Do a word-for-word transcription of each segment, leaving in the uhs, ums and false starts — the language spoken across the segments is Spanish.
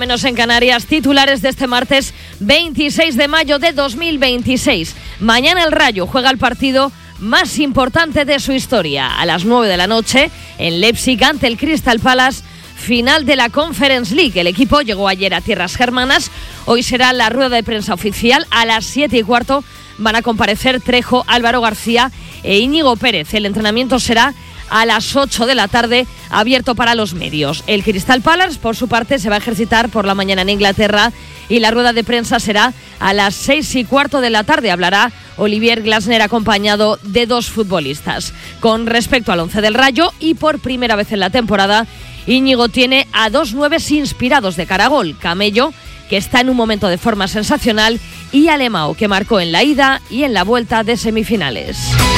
Menos en Canarias, titulares de este martes veintiséis de mayo de dos mil veintiséis. Mañana el Rayo juega el partido más importante de su historia. A las nueve de la noche, en Leipzig, ante el Crystal Palace, final de la Conference League. El equipo llegó ayer a tierras germanas. Hoy será la rueda de prensa oficial. A las siete y cuarto van a comparecer Trejo, Álvaro García e Íñigo Pérez. El entrenamiento será a las ocho de la tarde, abierto para los medios. El Crystal Palace, por su parte, se va a ejercitar por la mañana en Inglaterra y la rueda de prensa será a las seis y cuarto de la tarde. Hablará Olivier Glasner acompañado de dos futbolistas. Con respecto al once del Rayo, y por primera vez en la temporada, Íñigo tiene a dos nueves inspirados de cara a gol: Camello, que está en un momento de forma sensacional, y Alemão, que marcó en la ida y en la vuelta de semifinales.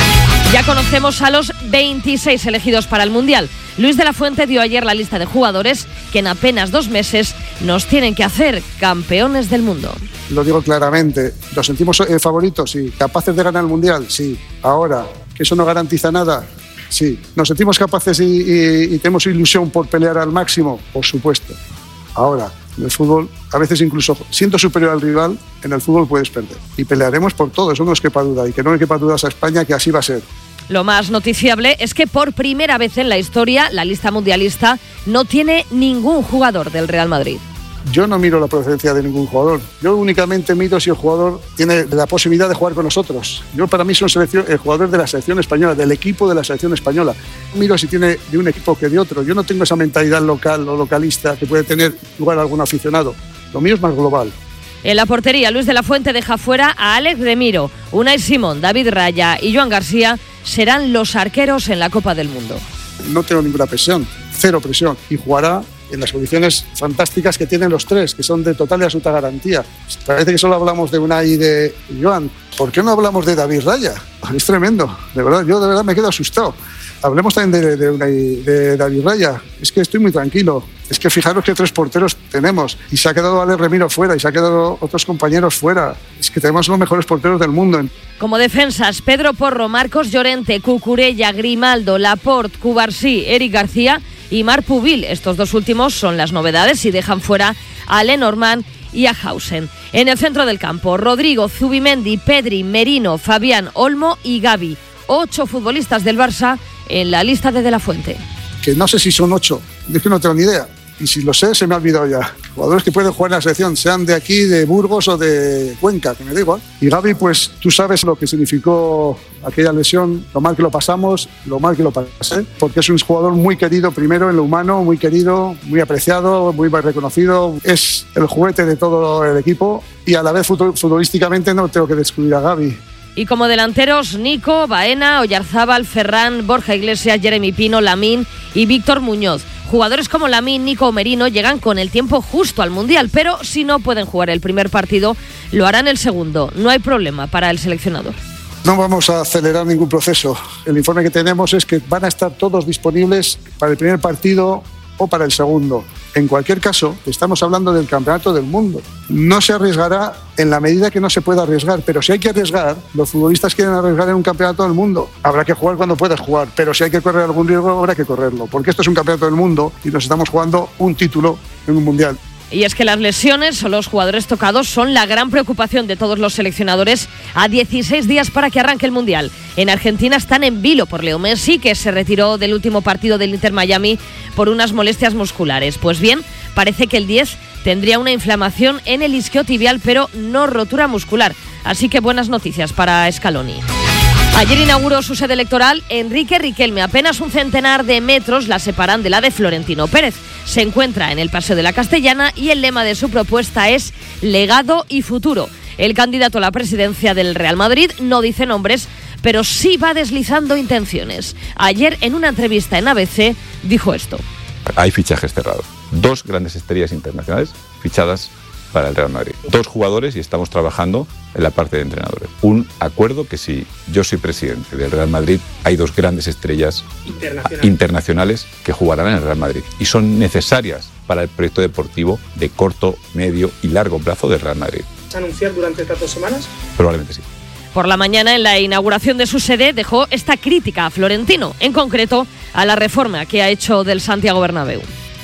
Ya conocemos a los veintiséis elegidos para el Mundial. Luis de la Fuente dio ayer la lista de jugadores que en apenas dos meses nos tienen que hacer campeones del mundo. Lo digo claramente, ¿los sentimos eh, favoritos? Sí. ¿Capaces de ganar el Mundial? Sí. Ahora, ¿que eso no garantiza nada? Sí. ¿Nos sentimos capaces y, y, y tenemos ilusión por pelear al máximo? Por supuesto. Ahora, en el fútbol, a veces incluso siendo superior al rival, en el fútbol puedes perder. Y pelearemos por todo, eso no nos quepa duda. Y que no nos quepa dudas a España, que así va a ser. Lo más noticiable es que por primera vez en la historia, la lista mundialista no tiene ningún jugador del Real Madrid. Yo no miro la procedencia de ningún jugador. Yo únicamente miro si el jugador tiene la posibilidad de jugar con nosotros. Yo, para mí, soy el jugador de la selección española, del equipo de la selección española. Miro si tiene de un equipo que de otro. Yo no tengo esa mentalidad local o localista que puede tener lugar algún aficionado. Lo mío es más global. En la portería, Luis de la Fuente deja fuera a Alex Remiro. Unai Simón, David Raya y Joan García serán los arqueros en la Copa del Mundo. No tengo ninguna presión, cero presión, y jugará en las condiciones fantásticas que tienen los tres, que son de total y absoluta garantía. Parece que solo hablamos de Unai y de Joan. ¿Por qué no hablamos de David Raya? Es tremendo, de verdad, yo de verdad me quedo asustado. Hablemos también de, de, Unai, de David Raya. Es que estoy muy tranquilo. Es que fijaros que tres porteros tenemos, y se ha quedado Alex Remiro fuera, y se ha quedado otros compañeros fuera. Es que tenemos los mejores porteros del mundo. Como defensas, Pedro Porro, Marcos Llorente, Cucurella, Grimaldo, Laporte, Cubarsí, Eric García y Marc Pubil. Estos dos últimos son las novedades y dejan fuera a Lenormand y a Hausen. En el centro del campo, Rodrigo, Zubimendi, Pedri, Merino, Fabián, Olmo y Gavi. Ocho futbolistas del Barça en la lista de De la Fuente. Que no sé si son ocho, es que no tengo ni idea. Y si lo sé, se me ha olvidado ya. Jugadores que pueden jugar en la selección, sean de aquí, de Burgos o de Cuenca, que me da igual. Y Gavi, pues tú sabes lo que significó aquella lesión, lo mal que lo pasamos, lo mal que lo pasé, porque es un jugador muy querido, primero en lo humano, muy querido, muy apreciado, muy reconocido. Es el juguete de todo el equipo y a la vez futbolísticamente no tengo que descubrir a Gavi. Y como delanteros, Nico, Baena, Oyarzábal, Ferran, Borja Iglesias, Jeremy Pino, Lamine y Víctor Muñoz. Jugadores como Lamine, Nico o Merino llegan con el tiempo justo al Mundial, pero si no pueden jugar el primer partido, lo harán el segundo. No hay problema para el seleccionador. No vamos a acelerar ningún proceso. El informe que tenemos es que van a estar todos disponibles para el primer partido o para el segundo. En cualquier caso, estamos hablando del Campeonato del Mundo. No se arriesgará en la medida que no se pueda arriesgar, pero si hay que arriesgar, los futbolistas quieren arriesgar en un Campeonato del Mundo. Habrá que jugar cuando puedas jugar, pero si hay que correr algún riesgo, habrá que correrlo, porque esto es un Campeonato del Mundo y nos estamos jugando un título en un Mundial. Y es que las lesiones o los jugadores tocados son la gran preocupación de todos los seleccionadores a dieciséis días para que arranque el Mundial. En Argentina están en vilo por Leo Messi, que se retiró del último partido del Inter Miami por unas molestias musculares. Pues bien, parece que el diez tendría una inflamación en el isquiotibial, pero no rotura muscular. Así que buenas noticias para Scaloni. Ayer inauguró su sede electoral Enrique Riquelme. Apenas un centenar de metros la separan de la de Florentino Pérez. Se encuentra en el Paseo de la Castellana y el lema de su propuesta es legado y futuro. El candidato a la presidencia del Real Madrid no dice nombres, pero sí va deslizando intenciones. Ayer, en una entrevista en A B C, dijo esto. Hay fichajes cerrados. Dos grandes estrellas internacionales fichadas para el Real Madrid. Dos jugadores y estamos trabajando en la parte de entrenadores. Un acuerdo que si yo soy presidente del Real Madrid, hay dos grandes estrellas internacionales, internacionales que jugarán en el Real Madrid y son necesarias para el proyecto deportivo de corto, medio y largo plazo del Real Madrid. ¿Se va a anunciar durante estas dos semanas? Probablemente sí. Por la mañana, en la inauguración de su sede, dejó esta crítica a Florentino, en concreto a la reforma que ha hecho del Santiago Bernabéu.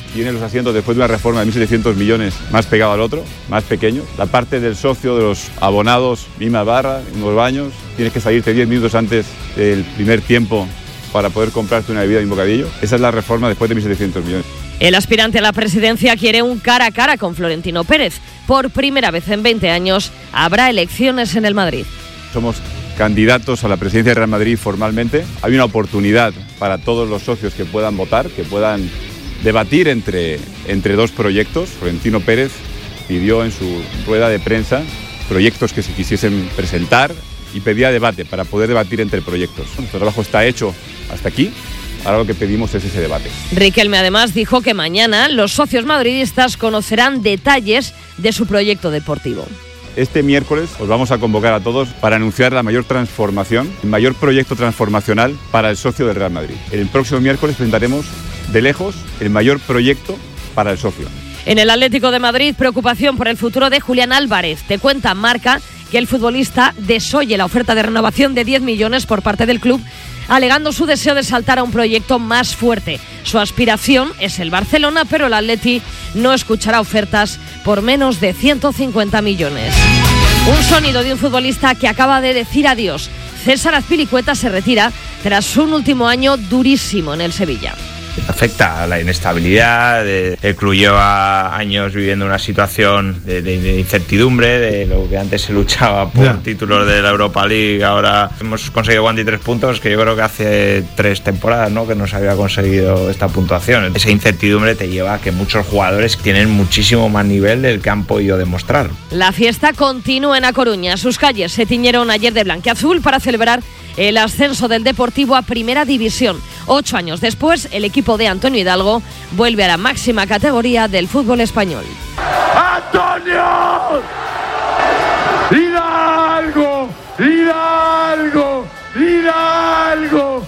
tiene los asientos después de una reforma de mil setecientos millones más pegado al otro, más pequeño. La parte del socio de los abonados, misma barra, mismos baños. Tienes que salirte diez minutos antes del primer tiempo para poder comprarte una bebida y un bocadillo. Esa es la reforma después de mil setecientos millones. El aspirante a la presidencia quiere un cara a cara con Florentino Pérez. Por primera vez en veinte años habrá elecciones en el Madrid. Somos candidatos a la presidencia del Real Madrid formalmente. Hay una oportunidad para todos los socios que puedan votar, que puedan debatir entre, entre dos proyectos. Florentino Pérez pidió en su rueda de prensa proyectos que se quisiesen presentar y pedía debate para poder debatir entre proyectos. Nuestro trabajo está hecho hasta aquí. Ahora lo que pedimos es ese debate. Riquelme además dijo que mañana los socios madridistas conocerán detalles de su proyecto deportivo. Este miércoles os vamos a convocar a todos para anunciar la mayor transformación, el mayor proyecto transformacional para el socio del Real Madrid. El próximo miércoles presentaremos de lejos el mayor proyecto para el socio. En el Atlético de Madrid, preocupación por el futuro de Julián Álvarez. Te cuenta Marca que el futbolista desoye la oferta de renovación de diez millones por parte del club, alegando su deseo de saltar a un proyecto más fuerte. Su aspiración es el Barcelona, pero el Atleti no escuchará ofertas por menos de ciento cincuenta millones. Un sonido de un futbolista que acaba de decir adiós. César Azpilicueta se retira tras un último año durísimo en el Sevilla. Afecta a la inestabilidad, de, el club lleva años viviendo una situación de, de, de incertidumbre, de lo que antes se luchaba por yeah. títulos de la Europa League, ahora hemos conseguido veintitrés puntos, que yo creo que hace tres temporadas, ¿no?, que no se había conseguido esta puntuación. Esa incertidumbre te lleva a que muchos jugadores tienen muchísimo más nivel del que han podido demostrar. La fiesta continúa en A Coruña. Sus calles se tiñeron ayer de blanquiazul para celebrar el ascenso del Deportivo a Primera División. Ocho años después, el equipo de Antonio Hidalgo vuelve a la máxima categoría del fútbol español. ¡Antonio! ¡Hidalgo! ¡Hidalgo! ¡Hidalgo!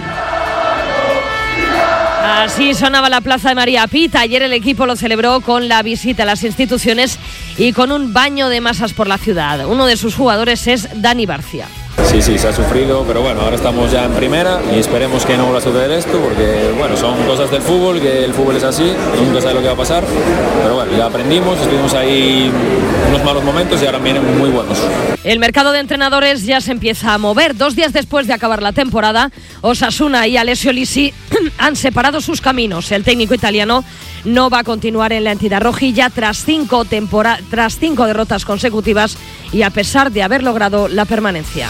Así sonaba la plaza de María Pita. Ayer el equipo lo celebró con la visita a las instituciones y con un baño de masas por la ciudad. Uno de sus jugadores es Dani Barcia. Sí, sí, se ha sufrido, pero bueno, ahora estamos ya en primera y esperemos que no vuelva a suceder esto, porque bueno, son cosas del fútbol, que el fútbol es así, nunca sabe lo que va a pasar, pero bueno, ya aprendimos, estuvimos ahí unos malos momentos y ahora vienen muy buenos. El mercado de entrenadores ya se empieza a mover. Dos días después de acabar la temporada, Osasuna y Alessio Lisi han separado sus caminos. El técnico italiano no va a continuar en la entidad rojilla tras cinco, tempora- tras cinco derrotas consecutivas y a pesar de haber logrado la permanencia.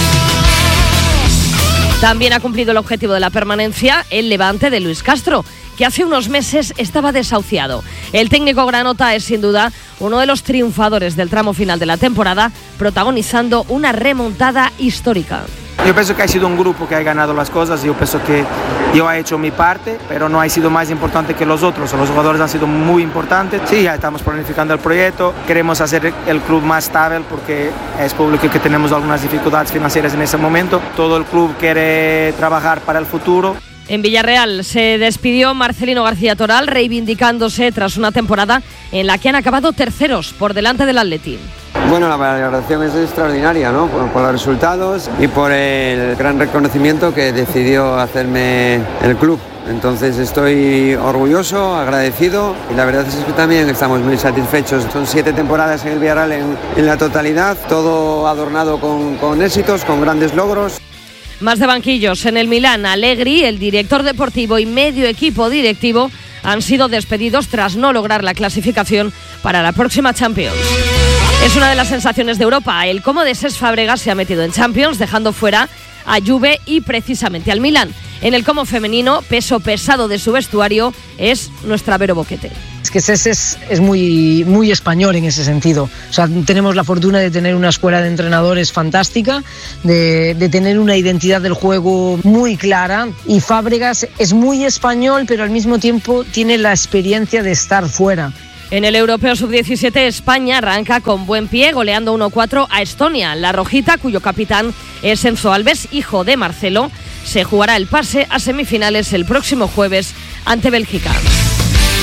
También ha cumplido el objetivo de la permanencia el Levante de Luis Castro, que hace unos meses estaba desahuciado. El técnico granota es sin duda uno de los triunfadores del tramo final de la temporada, protagonizando una remontada histórica. Yo pienso que ha sido un grupo que ha ganado las cosas. Yo pienso que yo he hecho mi parte, pero no ha sido más importante que los otros. Los jugadores han sido muy importantes. Sí, ya estamos planificando el proyecto. Queremos hacer el club más estable porque es público que tenemos algunas dificultades financieras en ese momento. Todo el club quiere trabajar para el futuro. En Villarreal se despidió Marcelino García Toral, reivindicándose tras una temporada en la que han acabado terceros por delante del Atleti. Bueno, la valoración es extraordinaria, ¿no? Por, por los resultados y por el gran reconocimiento que decidió hacerme el club. Entonces estoy orgulloso, agradecido y la verdad es que también estamos muy satisfechos. Son siete temporadas en el Villarreal en, en la totalidad, todo adornado con, con éxitos, con grandes logros. Más de banquillos en el Milán. Allegri, el director deportivo y medio equipo directivo han sido despedidos tras no lograr la clasificación para la próxima Champions. Es una de las sensaciones de Europa. El Como de Cesc Fàbregas se ha metido en Champions, dejando fuera a Juve y precisamente al Milán. En el Como femenino, peso pesado de su vestuario es nuestra Vero Boquete. Es que Cesc es, es muy, muy español en ese sentido. O sea, tenemos la fortuna de tener una escuela de entrenadores fantástica, de, de tener una identidad del juego muy clara, y Fàbregas es muy español, pero al mismo tiempo tiene la experiencia de estar fuera. En el Europeo sub diecisiete, España arranca con buen pie, goleando uno cuatro a Estonia. La rojita, cuyo capitán es Enzo Alves, hijo de Marcelo, se jugará el pase a semifinales el próximo jueves ante Bélgica.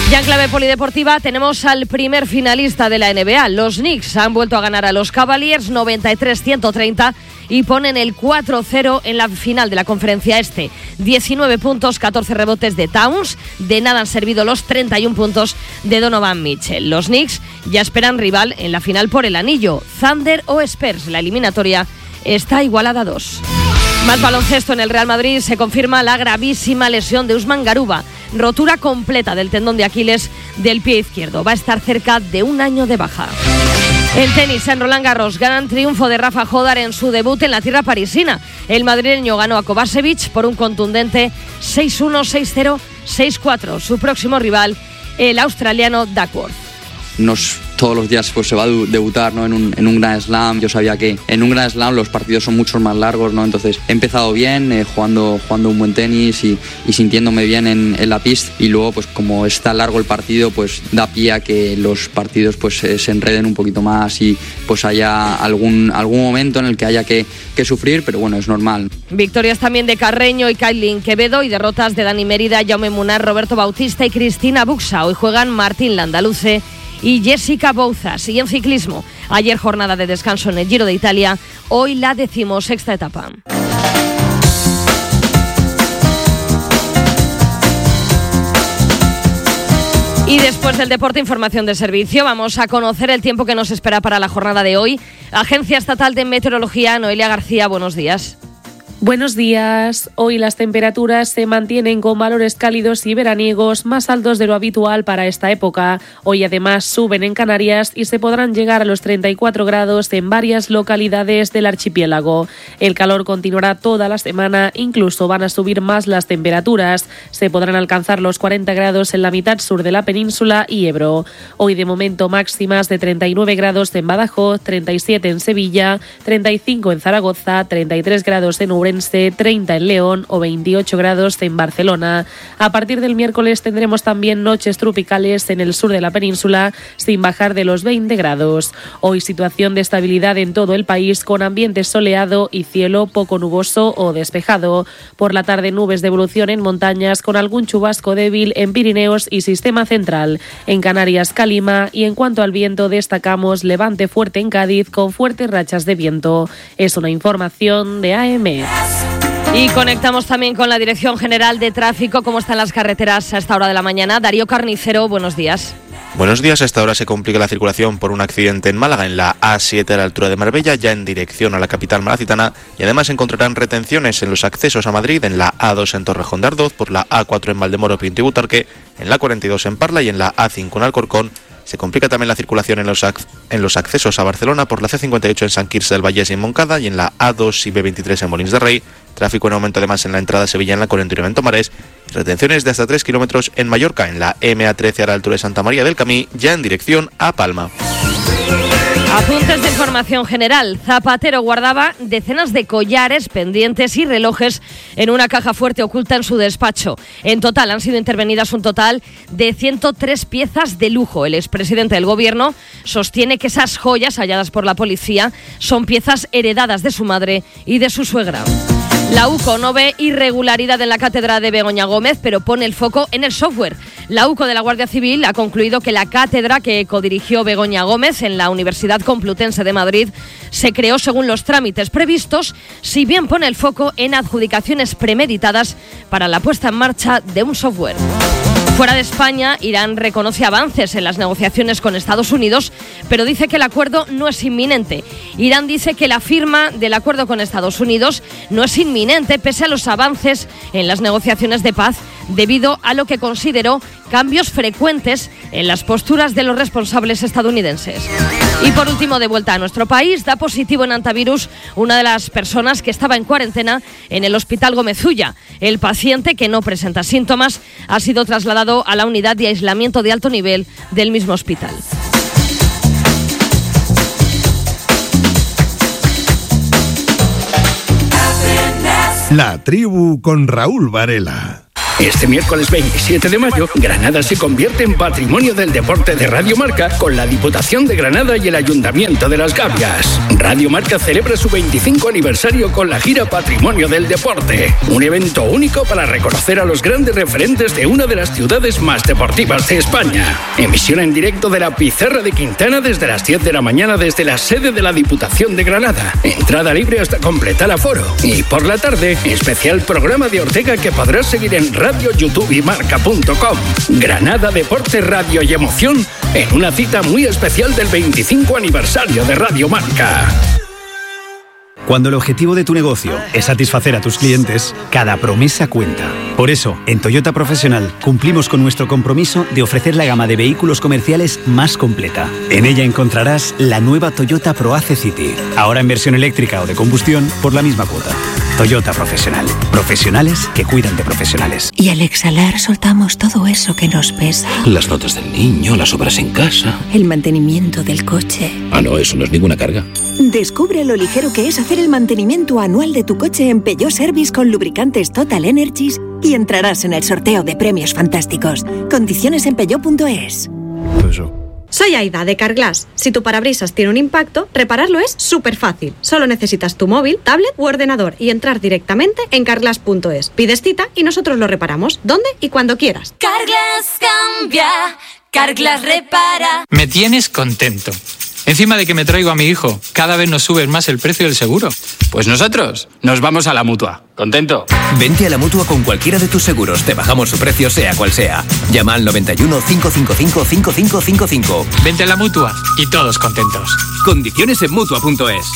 Ya en clave polideportiva tenemos al primer finalista de la N B A. Los Knicks han vuelto a ganar a los Cavaliers noventa y tres a ciento treinta y ponen el cuatro cero en la final de la conferencia este. diecinueve puntos, catorce rebotes de Towns. De nada han servido los treinta y un puntos de Donovan Mitchell. Los Knicks ya esperan rival en la final por el anillo. Thunder o Spurs. La eliminatoria está igualada a dos. Más baloncesto en el Real Madrid. Se confirma la gravísima lesión de Usman Garuba. Rotura completa del tendón de Aquiles del pie izquierdo. Va a estar cerca de un año de baja. En tenis, en Roland Garros, gran triunfo de Rafa Jodar en su debut en la tierra parisina. El madrileño ganó a Kovacevic por un contundente seis uno, seis cero, seis cuatro. Su próximo rival, el australiano Duckworth. Nos, todos los días pues, se va a debutar, ¿no? en, un, en un Grand Slam. Yo sabía que en un Grand Slam los partidos son mucho más largos, ¿no? Entonces he empezado bien, eh, jugando, jugando un buen tenis y, y sintiéndome bien en, en la pista, y luego pues como es tan largo el partido, pues da pie a que los partidos pues eh, se enreden un poquito más y pues haya algún, algún momento en el que haya que, que sufrir, pero bueno, es normal. Victorias también de Carreño y Kailin Quevedo y derrotas de Dani Mérida, Jaume Munar, Roberto Bautista y Cristina Buxa. Hoy juegan Martín Landaluce y Jessica Bouzas. Y en ciclismo, ayer jornada de descanso en el Giro de Italia, hoy la decimosexta etapa. Y después del deporte, información de servicio. Vamos a conocer el tiempo que nos espera para la jornada de hoy. Agencia Estatal de Meteorología, Noelia García, buenos días. Buenos días. Hoy las temperaturas se mantienen con valores cálidos y veraniegos más altos de lo habitual para esta época. Hoy además suben en Canarias y se podrán llegar a los treinta y cuatro grados en varias localidades del archipiélago. El calor continuará toda la semana, incluso van a subir más las temperaturas. Se podrán alcanzar los cuarenta grados en la mitad sur de la península y Ebro. Hoy de momento máximas de treinta y nueve grados en Badajoz, treinta y siete en Sevilla, treinta y cinco en Zaragoza, treinta y tres grados en Ourense, treinta en León o veintiocho grados en Barcelona. A partir del miércoles tendremos también noches tropicales en el sur de la península sin bajar de los veinte grados. Hoy situación de estabilidad en todo el país con ambiente soleado y cielo poco nuboso o despejado. Por la tarde nubes de evolución en montañas con algún chubasco débil en Pirineos y Sistema Central. En Canarias calima y en cuanto al viento destacamos levante fuerte en Cádiz con fuertes rachas de viento. Es una información de A M. Y conectamos también con la Dirección General de Tráfico. ¿Cómo están las carreteras a esta hora de la mañana? Darío Carnicero, buenos días. Buenos días. A esta hora se complica la circulación por un accidente en Málaga, en la A siete a la altura de Marbella, ya en dirección a la capital malacitana, y además encontrarán retenciones en los accesos a Madrid, en la A dos en Torrejón de Ardoz, por la A cuatro en Valdemoro, Pinto y Butarque, en la cuarenta y dos en Parla y en la A cinco en Alcorcón. Se complica también la circulación en los, ac- en los accesos a Barcelona por la C cincuenta y ocho en Sant Quirze del Vallès y en Montcada, y en la A dos y B veintitrés en Molins de Rey. Tráfico en aumento además en la entrada a Sevilla, en la cuarenta y nueve en Tomares. Retenciones de hasta tres kilómetros en Mallorca, en la M A trece a la altura de Santa María del Camí, ya en dirección a Palma. Apuntes de información general. Zapatero guardaba decenas de collares, pendientes y relojes en una caja fuerte oculta en su despacho. En total han sido intervenidas un total de ciento tres piezas de lujo. El expresidente del gobierno sostiene que esas joyas halladas por la policía son piezas heredadas de su madre y de su suegra. La U C O no ve irregularidad en la cátedra de Begoña Gómez, pero pone el foco en el software. La U C O de la Guardia Civil ha concluido que la cátedra que codirigió Begoña Gómez en la Universidad Complutense de Madrid se creó según los trámites previstos, si bien pone el foco en adjudicaciones premeditadas para la puesta en marcha de un software. Fuera de España, Irán reconoce avances en las negociaciones con Estados Unidos, pero dice que el acuerdo no es inminente. Irán dice que la firma del acuerdo con Estados Unidos no es inminente pese a los avances en las negociaciones de paz, debido a lo que consideró cambios frecuentes en las posturas de los responsables estadounidenses. Y por último, de vuelta a nuestro país, da positivo en antivirus una de las personas que estaba en cuarentena en el Hospital Gómez Ulla. El paciente, que no presenta síntomas, ha sido trasladado a la unidad de aislamiento de alto nivel del mismo hospital. La tribu con Raúl Varela. Este miércoles veintisiete de mayo, Granada se convierte en Patrimonio del Deporte de Radio Marca con la Diputación de Granada y el Ayuntamiento de Las Gavias. Radio Marca celebra su veinticinco aniversario con la gira Patrimonio del Deporte, un evento único para reconocer a los grandes referentes de una de las ciudades más deportivas de España. Emisión en directo de la Pizarra de Quintana desde las diez de la mañana desde la sede de la Diputación de Granada. Entrada libre hasta completar aforo. Y por la tarde, especial programa de Ortega que podrás seguir en Radio, YouTube y Marca punto com. Granada, deporte, radio y emoción en una cita muy especial del veinticinco aniversario de Radio Marca. Cuando el objetivo de tu negocio es satisfacer a tus clientes, cada promesa cuenta. Por eso, en Toyota Profesional cumplimos con nuestro compromiso de ofrecer la gama de vehículos comerciales más completa. En ella encontrarás la nueva Toyota ProAce City, ahora en versión eléctrica o de combustión por la misma cuota. Toyota Profesional. Profesionales que cuidan de profesionales. Y al exhalar soltamos todo eso que nos pesa. Las notas del niño, las obras en casa. El mantenimiento del coche. Ah, no, eso no es ninguna carga. Descubre lo ligero que es hacer el mantenimiento anual de tu coche en Peugeot Service con lubricantes Total Energies y entrarás en el sorteo de premios fantásticos. Condiciones en peugeot punto es. Soy Aida, de Carglass. Si tu parabrisas tiene un impacto, repararlo es súper fácil. Solo necesitas tu móvil, tablet u ordenador y entrar directamente en carglass punto es. Pides cita y nosotros lo reparamos, donde y cuando quieras. Carglass cambia, Carglass repara. Me tienes contento. Encima de que me traigo a mi hijo, cada vez nos subes más el precio del seguro. Pues nosotros nos vamos a la Mutua. ¿Contento? Vente a la Mutua con cualquiera de tus seguros. Te bajamos su precio sea cual sea. Llama al noventa y uno, cinco cinco cinco, cinco cinco cinco cinco. Vente a la Mutua y todos contentos. Condiciones en Mutua punto es.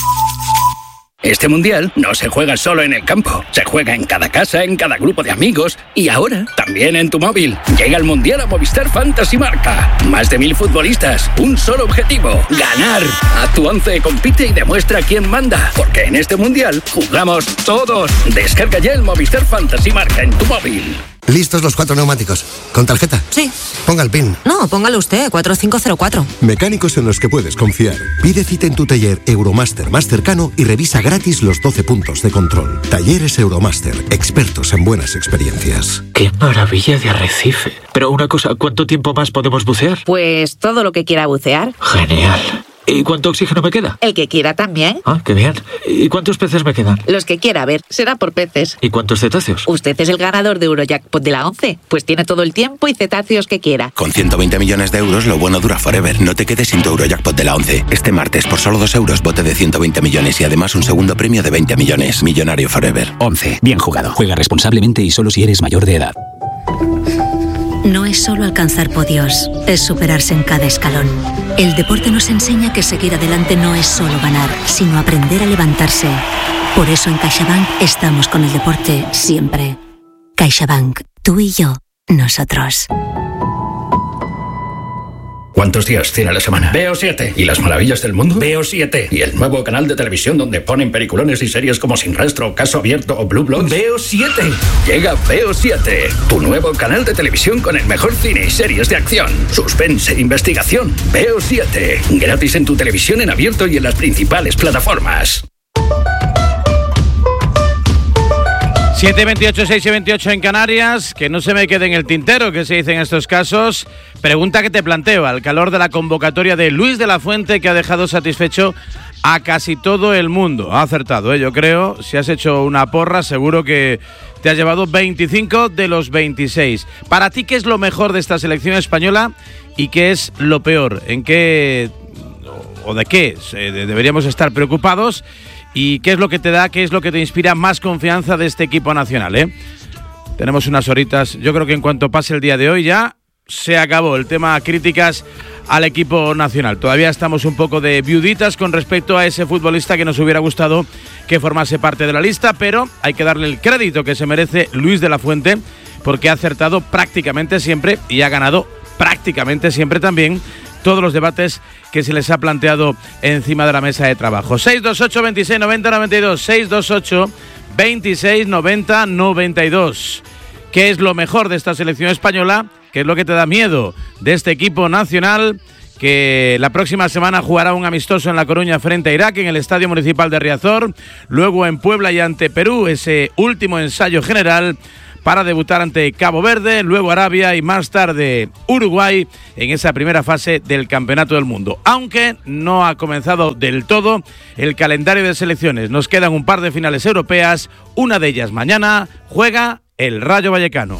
Este mundial no se juega solo en el campo, se juega en cada casa, en cada grupo de amigos y ahora también en tu móvil. Llega el mundial a Movistar Fantasy Marca. Más de mil futbolistas, un solo objetivo: ganar. Haz tu once, compite y demuestra quién manda, porque en este mundial jugamos todos. Descarga ya el Movistar Fantasy Marca en tu móvil. ¿Listos los cuatro neumáticos? ¿Con tarjeta? Sí. Ponga el PIN. No, póngalo usted, cuatro cinco cero cuatro. Mecánicos en los que puedes confiar. Pide cita en tu taller Euromaster más cercano y revisa gratis los doce puntos de control. Talleres Euromaster, expertos en buenas experiencias. ¡Qué maravilla de arrecife! Pero una cosa, ¿cuánto tiempo más podemos bucear? Pues todo lo que quiera bucear. Genial. ¿Y cuánto oxígeno me queda? El que quiera también. Ah, qué bien. ¿Y cuántos peces me quedan? Los que quiera, a ver, será por peces. ¿Y cuántos cetáceos? Usted es el ganador de Eurojackpot de la once, pues tiene todo el tiempo y cetáceos que quiera. Con ciento veinte millones de euros, lo bueno dura forever. No te quedes sin tu Eurojackpot de la once. Este martes, por solo dos euros, bote de ciento veinte millones y además un segundo premio de veinte millones. Millonario forever. once. Bien jugado. Juega responsablemente y solo si eres mayor de edad. No es solo alcanzar podios, es superarse en cada escalón. El deporte nos enseña que seguir adelante no es solo ganar, sino aprender a levantarse. Por eso en CaixaBank estamos con el deporte siempre. CaixaBank, tú y yo, nosotros. ¿Cuántos días tiene la semana? Veo siete. ¿Y las maravillas del mundo? Veo siete. ¿Y el nuevo canal de televisión donde ponen peliculones y series como Sin Rastro, Caso Abierto o Blue Bloods? Veo siete. Llega Veo siete, tu nuevo canal de televisión con el mejor cine y series de acción, suspense e investigación. Veo siete. Gratis en tu televisión en abierto y en las principales plataformas. siete veintiocho, seis y veintiocho en Canarias, que no se me quede en el tintero, que se dice en estos casos. Pregunta que te planteo, al calor de la convocatoria de Luis de la Fuente, que ha dejado satisfecho a casi todo el mundo. Ha acertado, ¿eh? Yo creo, si has hecho una porra, seguro que te has llevado veinticinco de los veintiséis. Para ti, ¿qué es lo mejor de esta selección española y qué es lo peor? ¿En qué o de qué deberíamos estar preocupados? ¿Y qué es lo que te da, qué es lo que te inspira más confianza de este equipo nacional, eh? Tenemos unas horitas, yo creo que en cuanto pase el día de hoy ya se acabó el tema críticas al equipo nacional. Todavía estamos un poco de viuditas con respecto a ese futbolista que nos hubiera gustado que formase parte de la lista, pero hay que darle el crédito que se merece Luis de la Fuente, porque ha acertado prácticamente siempre y ha ganado prácticamente siempre también todos los debates que se les ha planteado encima de la mesa de trabajo. seis dos ocho, veintiséis, noventa, noventa y dos, seis dos ocho, veintiséis, noventa, noventa y dos. ¿Qué es lo mejor de esta selección española? ¿Qué es lo que te da miedo de este equipo nacional que la próxima semana jugará un amistoso en La Coruña frente a Irak en el Estadio Municipal de Riazor, luego en Puebla y ante Perú ese último ensayo general para debutar ante Cabo Verde, luego Arabia y más tarde Uruguay en esa primera fase del Campeonato del Mundo. Aunque no ha comenzado del todo el calendario de selecciones. Nos quedan un par de finales europeas, una de ellas mañana juega el Rayo Vallecano.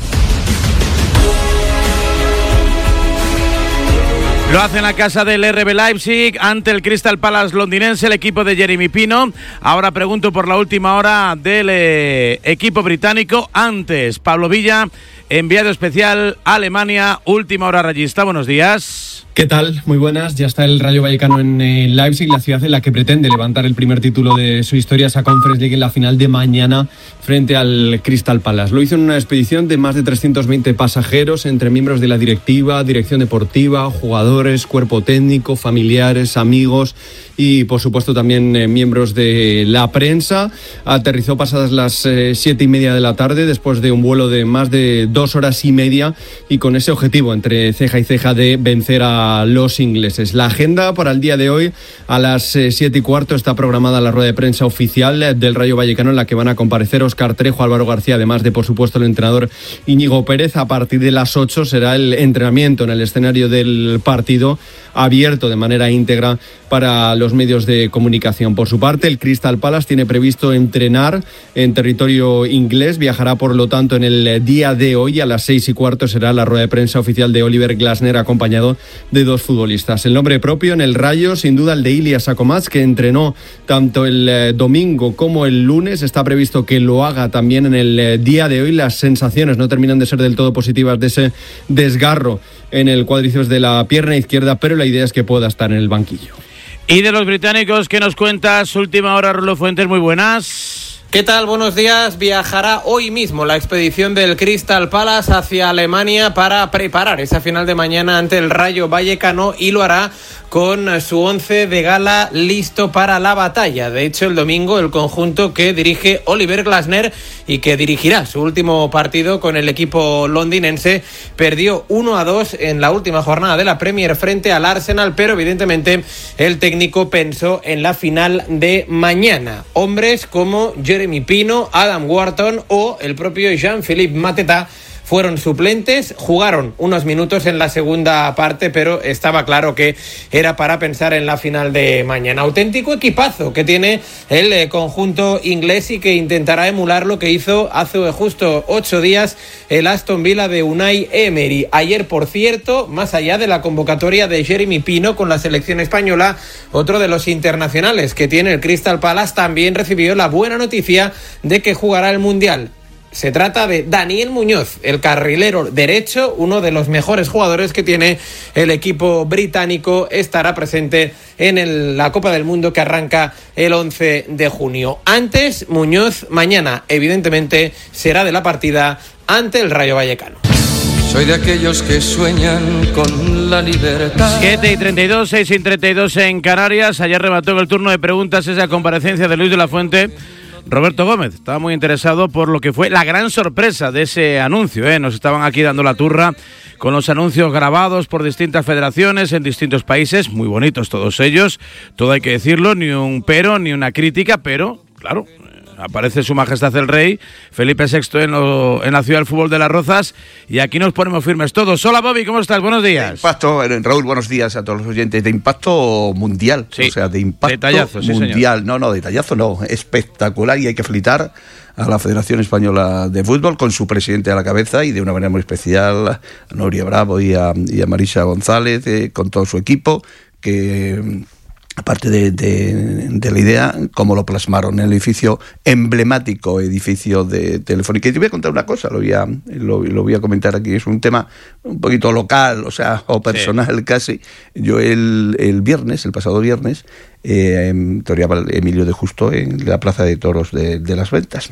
Lo hace en la casa del R B Leipzig ante el Crystal Palace londinense, el equipo de Jeremy Pino. Ahora pregunto por la última hora del eh, equipo británico. Antes, Pablo Villa, enviado especial a Alemania, última hora rayista. Buenos días. ¿Qué tal? Muy buenas. Ya está el Rayo Vallecano en eh, Leipzig, la ciudad en la que pretende levantar el primer título de su historia, esa Conference League en la final de mañana frente al Crystal Palace. Lo hizo en una expedición de más de trescientos veinte pasajeros, entre miembros de la directiva, dirección deportiva, jugadores, cuerpo técnico, familiares, amigos y por supuesto también eh, miembros de la prensa. Aterrizó pasadas las eh, siete y media de la tarde después de un vuelo de más de dos horas y media y con ese objetivo entre ceja y ceja de vencer a los ingleses. La agenda para el día de hoy a las eh, siete y cuarto está programada la rueda de prensa oficial del Rayo Vallecano en la que van a comparecer Óscar Trejo, Álvaro García, además de por supuesto el entrenador Íñigo Pérez. A partir de las ocho será el entrenamiento en el escenario del partido abierto de manera íntegra para los medios de comunicación. Por su parte, el Crystal Palace tiene previsto entrenar en territorio inglés, viajará por lo tanto en el día de hoy. A las seis y cuarto será la rueda de prensa oficial de Oliver Glasner acompañado de dos futbolistas. El nombre propio en el Rayo, sin duda el de Ilias Akomaz, que entrenó tanto el eh, domingo como el lunes. Está previsto que lo haga también en el eh, día de hoy. Las sensaciones no terminan de ser del todo positivas de ese desgarro en el cuádriceps de la pierna izquierda, pero la idea es que pueda estar en el banquillo. Y de los británicos, ¿qué nos cuentas? Última hora, Rulo Fuentes, muy buenas. ¿Qué tal? Buenos días. Viajará hoy mismo la expedición del Crystal Palace hacia Alemania para preparar esa final de mañana ante el Rayo Vallecano y lo hará con su once de gala listo para la batalla. De hecho, el domingo el conjunto que dirige Oliver Glasner y que dirigirá su último partido con el equipo londinense perdió uno a dos en la última jornada de la Premier frente al Arsenal, pero evidentemente el técnico pensó en la final de mañana. Hombres como Jeremy Pino, Adam Wharton o el propio Jean-Philippe Mateta fueron suplentes, jugaron unos minutos en la segunda parte, pero estaba claro que era para pensar en la final de mañana. Auténtico equipazo que tiene el eh, conjunto inglés y que intentará emular lo que hizo hace justo ocho días el Aston Villa de Unai Emery. Ayer, por cierto, más allá de la convocatoria de Jeremy Pino con la selección española, otro de los internacionales que tiene el Crystal Palace también recibió la buena noticia de que jugará el Mundial. Se trata de Daniel Muñoz, el carrilero derecho, uno de los mejores jugadores que tiene el equipo británico. Estará presente en el, la Copa del Mundo que arranca el once de junio. Antes, Muñoz mañana, evidentemente, será de la partida ante el Rayo Vallecano. Soy de aquellos que sueñan con la libertad. siete y treinta y dos, seis y treinta y dos en Canarias. Ayer remató en el turno de preguntas esa comparecencia de Luis de la Fuente. Roberto Gómez estaba muy interesado por lo que fue la gran sorpresa de ese anuncio, ¿eh? Nos estaban aquí dando la turra con los anuncios grabados por distintas federaciones en distintos países, muy bonitos todos ellos, todo hay que decirlo, ni un pero, ni una crítica, pero, claro, aparece su majestad el rey, Felipe sexto en, lo, en la ciudad del fútbol de Las Rozas, y aquí nos ponemos firmes todos. Hola Bobby, ¿cómo estás? Buenos días. De impacto, Raúl, buenos días a todos los oyentes. De impacto mundial, sí, o sea, de impacto detallazo, sí, mundial. Señor. No, no, detallazo no, espectacular, y hay que felicitar a la Federación Española de Fútbol con su presidente a la cabeza y de una manera muy especial a Noria Bravo y a, y a Marisa González, eh, con todo su equipo, que... aparte de, de, de la idea, cómo lo plasmaron en el edificio, emblemático edificio de Telefónica. Y te voy a contar una cosa, lo voy a, lo, lo voy a comentar aquí, es un tema un poquito local, o sea, o personal, sí, casi. Yo el, el viernes, el pasado viernes, eh, toreaba Emilio de Justo en la Plaza de Toros de, de Las Ventas.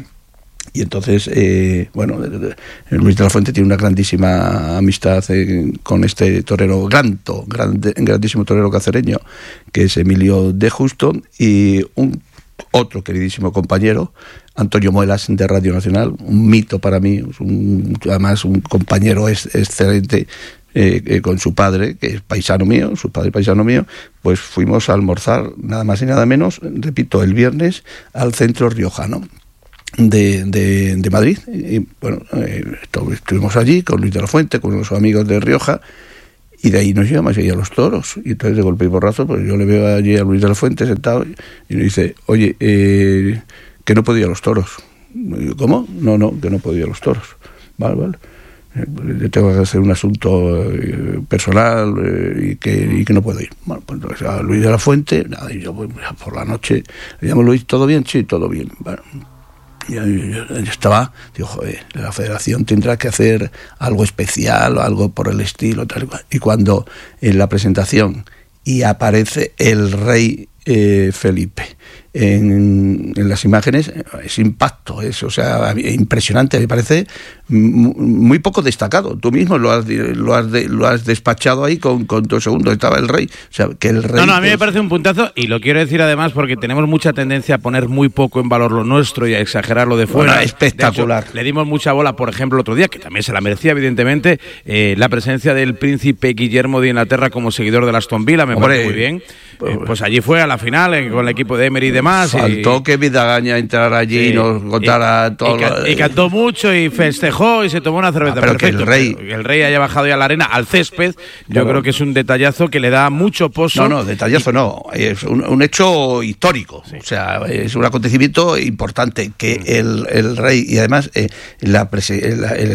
Y entonces, eh, bueno, Luis de la Fuente tiene una grandísima amistad eh, con este torero granto, grande, grandísimo torero cacereño, que es Emilio de Justo, y un otro queridísimo compañero, Antonio Muelas, de Radio Nacional, un mito para mí, un, además un compañero es, excelente, eh, eh, con su padre, que es paisano mío, su padre paisano mío, pues fuimos a almorzar, nada más y nada menos, repito, el viernes, al Centro Riojano. de, de, de Madrid. Y bueno, eh, estuvimos allí con Luis de la Fuente, con los amigos de Rioja, y de ahí nos íbamos allí a los toros. Y entonces de golpe y porrazo, pues yo le veo allí a Luis de la Fuente sentado y me dice, oye, eh, que no podía a los toros. Y digo, ¿cómo? No, no, que no podía a los toros. Vale, vale. Yo tengo que hacer un asunto eh, personal eh, y, que, y que no puedo ir. Bueno, pues entonces a Luis de la Fuente, nada, y yo pues, por la noche le llamo, Luis, ¿todo bien? Sí, todo bien. Bueno, yo, yo, yo estaba, digo, joder, la federación tendrá que hacer algo especial o algo por el estilo, tal y cual. Y cuando en la presentación y aparece el rey eh, Felipe en, en las imágenes, es impacto, es, o sea, impresionante, me parece muy poco destacado. Tú mismo lo has lo has, de, lo has despachado ahí con, con dos segundos, estaba el rey. O sea, que el rey no, no, a mí me parece un puntazo, y lo quiero decir además porque tenemos mucha tendencia a poner muy poco en valor lo nuestro y a exagerar lo de fuera. Bueno, espectacular. De hecho, le dimos mucha bola, por ejemplo, el otro día, que también se la merecía, evidentemente, eh, la presencia del príncipe Guillermo de Inglaterra como seguidor del Aston Villa, me Hombre, parece muy bien. Eh, pues allí fue a la final eh, con el equipo de Emery y demás. Faltó y, que Vidagaña entrara allí sí, y nos contara y, todo. Y, lo, y cantó mucho y festejó y se tomó una cerveza. Ah, pero perfecto. Que el rey, que el rey haya bajado ya a la arena, al césped, yo claro. creo que es un detallazo que le da mucho pozo. No, no, detallazo y, no, es un, un hecho histórico. Sí. O sea, es un acontecimiento importante que mm. el, el rey, y además eh, la, la, el,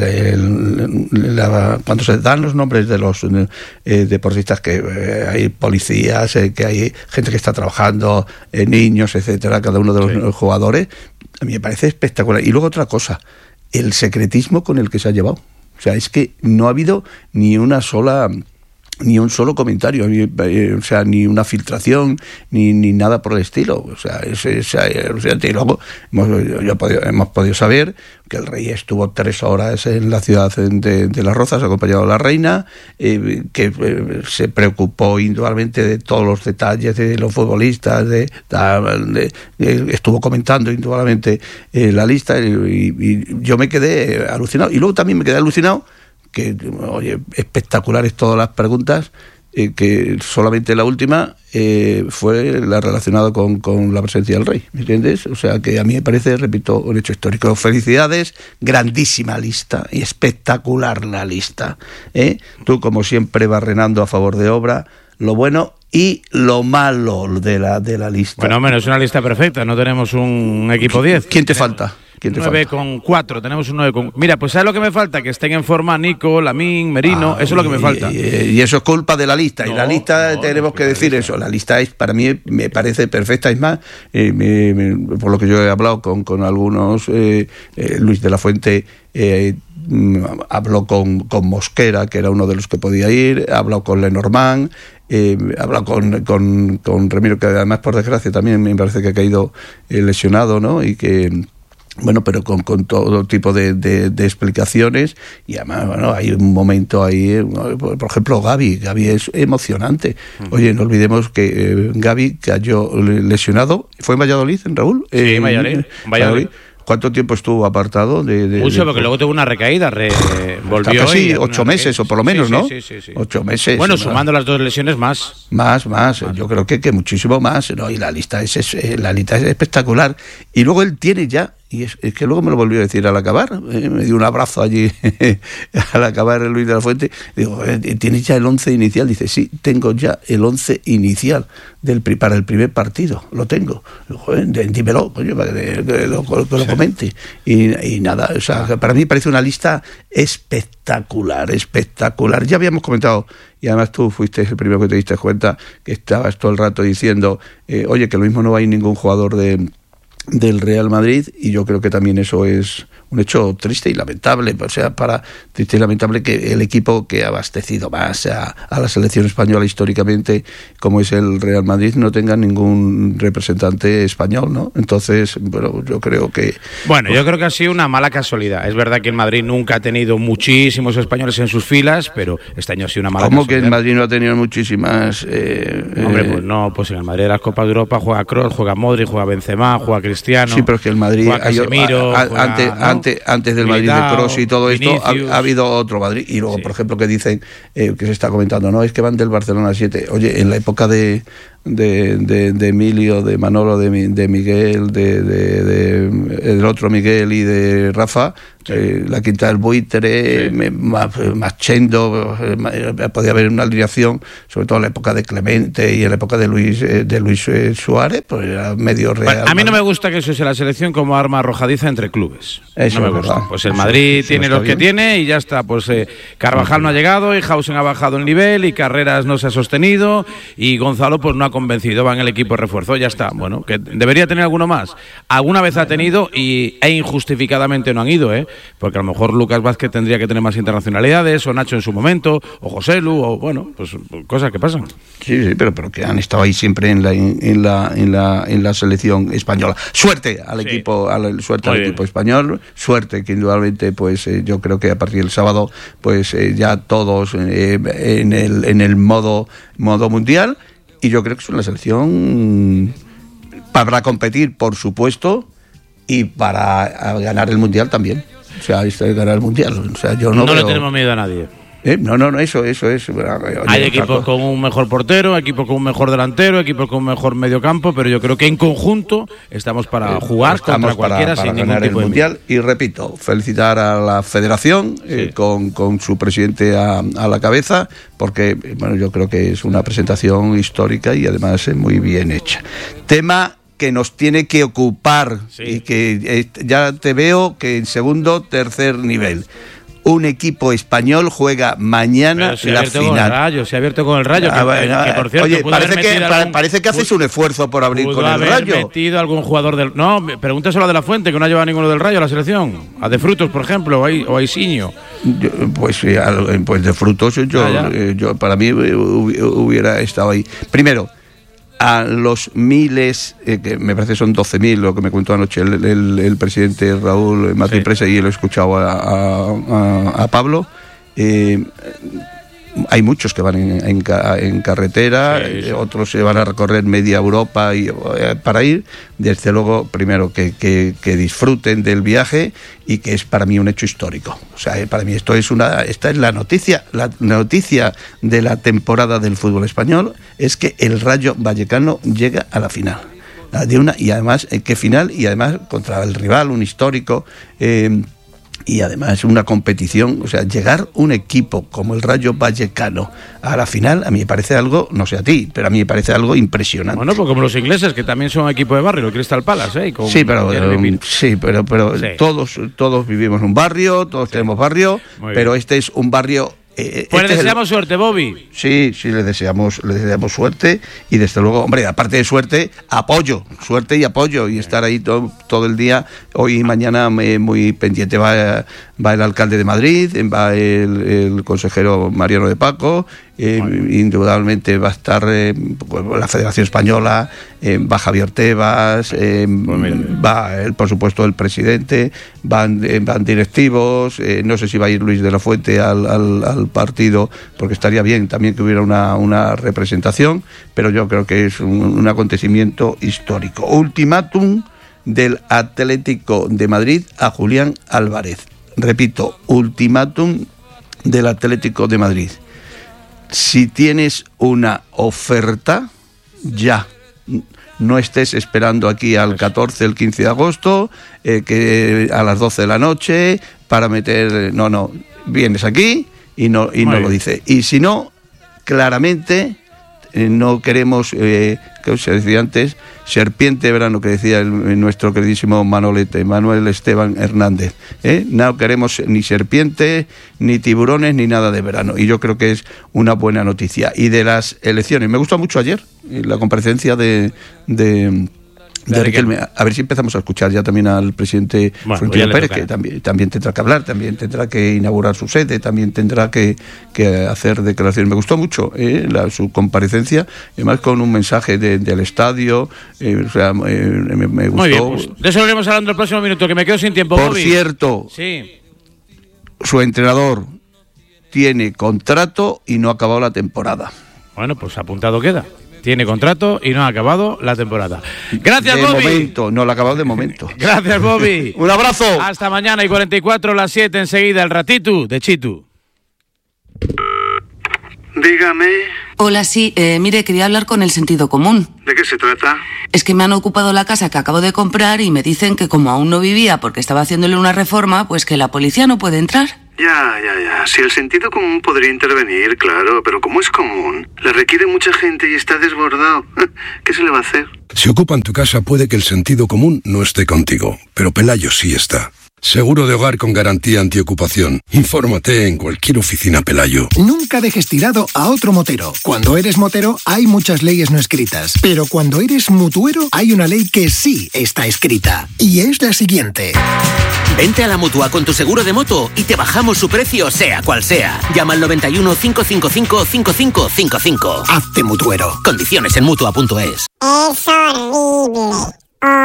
el, la, cuando se dan los nombres de los eh, deportistas, que eh, hay policías, eh, que hay gente que está trabajando, eh, niños, etcétera, cada uno de los sí. jugadores, a mí me parece espectacular. Y luego otra cosa, el secretismo con el que se ha llevado. O sea, es que no ha habido ni una sola... ni un solo comentario, ni, o sea, ni una filtración, ni, ni nada por el estilo. O sea, es, es, es y luego hemos, yo podido, hemos podido saber que el rey estuvo tres horas en la ciudad de, de Las Rozas acompañado de la reina, eh, que eh, se preocupó indudablemente de todos los detalles de los futbolistas, de, de, de estuvo comentando indudablemente eh, la lista, y, y yo me quedé alucinado. Y luego también me quedé alucinado que, oye, espectaculares todas las preguntas, eh, que solamente la última eh, fue la relacionada con, con la presencia del rey, ¿me entiendes? O sea, que a mí me parece, repito, un hecho histórico. Felicidades, grandísima lista y espectacular la lista, ¿eh? Tú, como siempre, barrenando a favor de obra, lo bueno y lo malo de la, de la lista. Bueno, menos es una lista perfecta, no tenemos un equipo diez. ¿Quién te falta? nueve con cuatro, tenemos un nueve con... Mira, pues ¿sabes lo que me falta? Que estén en forma Nico, Lamín, Merino, ah, eso es lo que me falta. Y, y eso es culpa de la lista, no, y la lista no, tenemos no, que decir la eso, la lista es, para mí, me parece perfecta, es más, eh, me, me, por lo que yo he hablado con, con algunos, eh, eh, Luis de la Fuente eh, habló con, con Mosquera, que era uno de los que podía ir, ha hablado con Lenormand, eh, ha hablado con, con, con Remiro, que además, por desgracia, también me parece que ha caído eh, lesionado, ¿no? Y que... Bueno, pero con, con todo tipo de, de, de explicaciones, y además, bueno, hay un momento ahí, por ejemplo, Gavi, Gavi es emocionante. Oye, no olvidemos que eh, Gavi cayó lesionado, ¿fue en Valladolid, en Raúl? Sí, en Valladolid. En Valladolid. ¿Cuánto tiempo estuvo apartado? De, de, Mucho, de... porque luego tuvo una recaída, re... volvió. Casi ocho meses, o por lo menos, sí, ¿no? Sí, sí, sí, sí. Ocho meses. Bueno, ¿no? Sumando las dos lesiones, más. Más, más. más. Yo creo que, que muchísimo más, ¿no? Y la lista es, es, la lista es espectacular. Y luego él tiene ya, y es, es que luego me lo volvió a decir al acabar, eh, me dio un abrazo allí al acabar el Luis de la Fuente, digo, eh, ¿tienes ya el once inicial? Dice, sí, tengo ya el once inicial del, para el primer partido, lo tengo. Digo, joder, dímelo, coño, para que, que lo, que lo comente. Y, y nada, o sea, para mí parece una lista espectacular, espectacular. Ya habíamos comentado, y además tú fuiste el primero que te diste cuenta, que estabas todo el rato diciendo, eh, oye, que lo mismo no hay ningún jugador de del Real Madrid, y yo creo que también eso es un hecho triste y lamentable, o sea, para triste y lamentable que el equipo que ha abastecido más a, a la selección española históricamente, como es el Real Madrid, no tenga ningún representante español, ¿no? Entonces, bueno, yo creo que... Bueno, yo creo que ha sido una mala casualidad. Es verdad que el Madrid nunca ha tenido muchísimos españoles en sus filas, pero este año ha sido una mala ¿Cómo casualidad. ¿Cómo que el Madrid no ha tenido muchísimas? Eh, Hombre, pues no, pues en el Madrid de las Copas de Europa juega Kroos, juega Modric, juega Benzema, juega Cristiano. Sí, pero es que el Madrid, Casemiro, a, a, juega, antes, ¿no? antes, antes del Militao, Madrid de Kroos y todo esto, ha, ha habido otro Madrid. Y luego, sí. por ejemplo, que dicen, eh, que se está comentando, no, es que van del Barcelona siete. Oye, en la época de, de, de, de Emilio, de Manolo, de, de Miguel, de, de, de el otro Miguel y de Rafa, sí. eh, la Quinta del Buitre, sí. Machendo, eh, podía haber una alineación, sobre todo en la época de Clemente y en la época de Luis eh, de Luis eh, Suárez, pues era medio real. Bueno, a mí no me gusta que se use la selección como arma arrojadiza entre clubes. Eso no me es gusta. verdad. Pues el eso, Madrid eso tiene no lo que bien. tiene y ya está. Pues eh, Carvajal no ha llegado y Hausen ha bajado el nivel y Carreras no se ha sostenido y Gonzalo pues no ha convencido, va en el equipo de refuerzo, ya está. Bueno, que debería tener alguno más. Alguna vez ha tenido y e injustificadamente no han ido, ¿eh? Porque a lo mejor Lucas Vázquez tendría que tener más internacionalidades, o Nacho en su momento, o Joselu, o bueno, pues cosas que pasan. Sí, sí, pero, pero que han estado ahí siempre en la en, en la en la en la selección española. Suerte al sí. equipo, al, suerte Muy al bien. equipo español, suerte que indudablemente pues eh, yo creo que a partir del sábado pues eh, ya todos eh, en el en el modo modo mundial. Y yo creo que es una selección para competir, por supuesto, y para ganar el Mundial también. O sea, esto es ganar el Mundial. O sea, yo no no veo... le tenemos miedo a nadie. ¿Eh? No, no, no, eso, eso es... Oye, hay equipos con un mejor portero, equipos con un mejor delantero, equipos con un mejor mediocampo, pero yo creo que en conjunto estamos para jugar estamos contra cualquiera para, para sin ganar ningún tipo el de Mundial. Y repito, felicitar a la Federación sí. eh, con, con su presidente a, a la cabeza, porque bueno, yo creo que es una presentación histórica y además eh, muy bien hecha. Tema que nos tiene que ocupar sí. y que eh, ya te veo que en segundo, tercer nivel. Un equipo español juega mañana se la ha final. Con el Rayo, se ha abierto con el Rayo. Ah, que, bueno, que, por cierto, oye, parece que, algún, parece que haces un esfuerzo por abrir con el haber Rayo. metido algún jugador del. No, pregúntaselo a De La Fuente, que no ha llevado a ninguno del Rayo a la selección. A De Frutos, por ejemplo, o a, o a Isiño. Yo, pues, eh, pues De Frutos, yo, ah, eh, yo para mí hubiera estado ahí. Primero, a los miles, eh, que me parece son doce mil, lo que me contó anoche el, el, el presidente Raúl Martín sí. Presa, y lo he escuchado a, a, a Pablo, eh, hay muchos que van en, en, en carretera, sí, sí. otros se van a recorrer media Europa y, eh, para ir. Desde luego, primero, que, que, que disfruten del viaje y que es para mí un hecho histórico. O sea, eh, para mí esto es una, esta es la noticia, la noticia de la temporada del fútbol español, es que el Rayo Vallecano llega a la final. De una, y además, eh, ¿qué final? Y además contra el rival, un histórico... Eh, y además una competición, o sea, llegar un equipo como el Rayo Vallecano a la final, a mí me parece algo, no sé a ti, pero a mí me parece algo impresionante. Bueno, pues como los ingleses, que también son equipo de barrio, el Crystal Palace, ¿eh? Con sí, pero, um, sí, pero, pero sí. todos todos vivimos en un barrio, todos sí. tenemos barrio, pero este es un barrio... Eh, pues este le deseamos el... suerte, Bobby. Sí, sí, le deseamos, le deseamos suerte y desde luego, hombre, aparte de suerte, apoyo, suerte y apoyo y estar ahí todo, todo el día. Hoy y mañana me, muy pendiente va, va el alcalde de Madrid, va el, el consejero Mariano de Paco, eh, indudablemente va a estar eh, pues, la Federación Española, eh, va Javier Tebas, eh, va el, por supuesto el presidente, van, eh, van directivos, eh, no sé si va a ir Luis de la Fuente al, al, al partido, porque estaría bien también que hubiera una, una representación, pero yo creo que es un, un acontecimiento histórico. Ultimátum del Atlético de Madrid a Julián Álvarez. Repito, ultimátum del Atlético de Madrid. Si tienes una oferta, ya. No estés esperando aquí al catorce, el quince de agosto, eh, que a las doce de la noche, para meter... No, no, vienes aquí y no, y no lo dice. Y si no, claramente eh, no queremos, eh, que se decía antes, serpiente de verano, que decía el, nuestro queridísimo Manolete, Manuel Esteban Hernández. ¿eh? No queremos ni serpiente, ni tiburones, ni nada de verano. Y yo creo que es una buena noticia. Y de las elecciones, me gustó mucho ayer la comparecencia de... de De Riquelme. A ver si empezamos a escuchar ya también al presidente bueno, Florentino Pérez, que también, también tendrá que hablar, también tendrá que inaugurar su sede, también tendrá que, que hacer declaraciones. Me gustó mucho eh, la, su comparecencia, además con un mensaje de, del estadio, eh, o sea, eh, me, me gustó. Muy bien, pues de eso lo iremos hablando el próximo minuto, que me quedo sin tiempo. Por Bobby. cierto, sí. su entrenador tiene contrato y no ha acabado la temporada. Bueno, pues apuntado queda. Tiene contrato y no ha acabado la temporada. Gracias, de Bobby. De momento, no lo ha acabado de momento. Gracias, Bobby. Un abrazo. Hasta mañana y cuarenta y cuatro, las siete enseguida, el ratito de Chitu. Dígame. Hola, sí, eh, mire, quería hablar con el sentido común. ¿De qué se trata? Es que me han ocupado la casa que acabo de comprar y me dicen que como aún no vivía porque estaba haciéndole una reforma, pues que la policía no puede entrar. Ya, ya, ya. Si el sentido común podría intervenir, claro, pero como es común, le requiere mucha gente y está desbordado. ¿Qué se le va a hacer? Si ocupan tu casa puede que el sentido común no esté contigo, pero Pelayo sí está. Seguro de hogar con garantía antiocupación. Infórmate en cualquier oficina Pelayo. Nunca dejes tirado a otro motero. Cuando eres motero hay muchas leyes no escritas, pero cuando eres mutuero hay una ley que sí está escrita. Y es la siguiente. Vente a la Mutua con tu seguro de moto y te bajamos su precio sea cual sea. Llama al noventa y uno, cinco cinco cinco, cinco cinco cinco cinco. Hazte mutuero. Condiciones en Mutua punto es. Es horrible.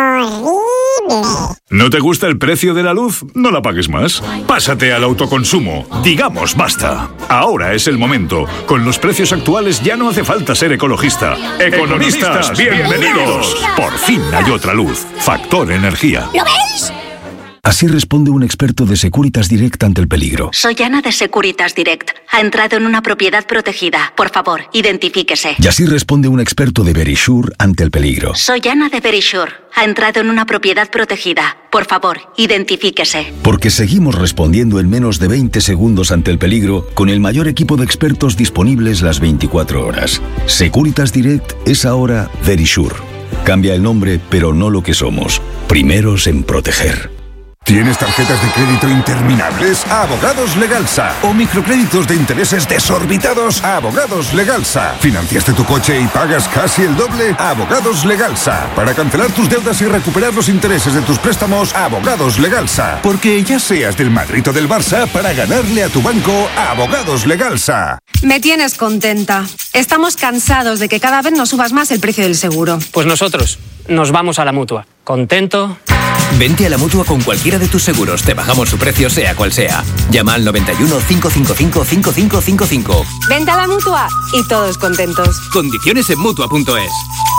Horrible. ¿No te gusta el precio de la luz? No la pagues más. Pásate al autoconsumo. Digamos basta. Ahora es el momento. Con los precios actuales ya no hace falta ser ecologista. Economistas, bienvenidos. Por fin hay otra luz. Factor Energía. ¿Lo veis? Así responde un experto de Securitas Direct ante el peligro. Soy Ana de Securitas Direct. Ha entrado en una propiedad protegida. Por favor, identifíquese. Y así responde un experto de Verisure ante el peligro. Soy Ana de Verisure. Ha entrado en una propiedad protegida. Por favor, identifíquese. Porque seguimos respondiendo en menos de veinte segundos ante el peligro con el mayor equipo de expertos disponibles las veinticuatro horas. Securitas Direct es ahora Verisure. Cambia el nombre, pero no lo que somos. Primeros en proteger. ¿Tienes tarjetas de crédito interminables? Abogados Legalsa. ¿O microcréditos de intereses desorbitados? Abogados Legalsa. ¿Financiaste tu coche y pagas casi el doble? Abogados Legalsa. Para cancelar tus deudas y recuperar los intereses de tus préstamos, Abogados Legalsa. Porque ya seas del Madrid o del Barça, para ganarle a tu banco, Abogados Legalsa. Me tienes contenta. Estamos cansados de que cada vez nos subas más el precio del seguro. Pues nosotros nos vamos a la Mutua. ¿Contento? Vente a la Mutua con cualquiera de tus seguros. Te bajamos su precio sea cual sea. Llama al noventa y uno, cinco cinco cinco, cinco cinco cinco cinco. Vente a la Mutua y todos contentos. Condiciones en Mutua punto es.